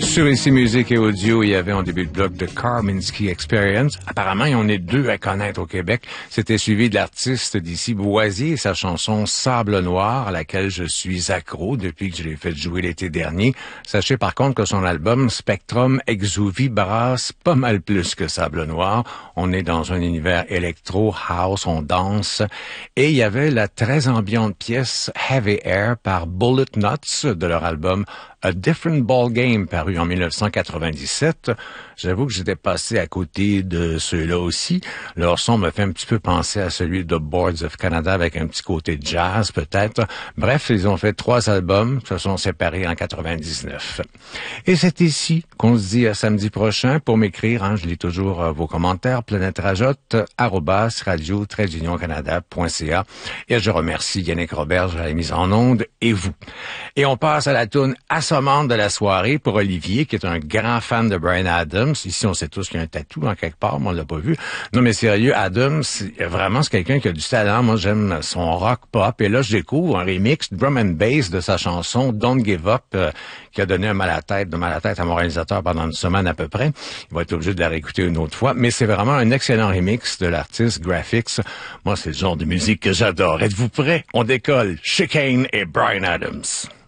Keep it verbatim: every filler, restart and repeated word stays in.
Sur Ici Musique et Audio, il y avait en début de bloc de Karminski Experience. Apparemment, il y en a deux à connaître au Québec. C'était suivi de l'artiste d'ici Boisier et sa chanson Sable Noir, à laquelle je suis accro depuis que je l'ai fait jouer l'été dernier. Sachez par contre que son album Spectrum Exuvie brasse pas mal plus que Sable Noir. On est dans un univers électro, house, on danse. Et il y avait la très ambiante pièce Heavy Air par Bullet Nuts de leur album A Different Ball Game, paru en dix-neuf cent quatre-vingt-dix-sept. J'avoue que j'étais passé à côté de ceux-là aussi. Leur son me fait un petit peu penser à celui de Boards of Canada avec un petit côté jazz peut-être. Bref, ils ont fait trois albums, se sont séparés en quatre-vingt-dix-neuf. Et c'est ici qu'on se dit à samedi prochain. Pour m'écrire, hein, je lis toujours euh, vos commentaires, planète-rajotte, arrobas, radio, trait d'union canada point c a. Et je remercie Yannick Roberge à la mise en onde et vous. Et on passe à la toune assommante de la soirée pour Olivier, qui est un grand fan de Bryan Adams. Ici, on sait tous qu'il y a un tatou en quelque part, mais on l'a pas vu. Non, mais sérieux, Adams, c'est vraiment c'est quelqu'un qui a du talent. Moi, j'aime son rock pop. Et là, je découvre un remix drum and bass de sa chanson Don't Give Up, euh, qui a donné un mal à tête, de mal à tête à mon réalisateur pendant une semaine à peu près. Il va être obligé de la réécouter une autre fois. Mais c'est vraiment un excellent remix de l'artiste Graphics. Moi, c'est le genre de musique que j'adore. Êtes-vous prêts? On décolle. Chicane et Bryan Adams.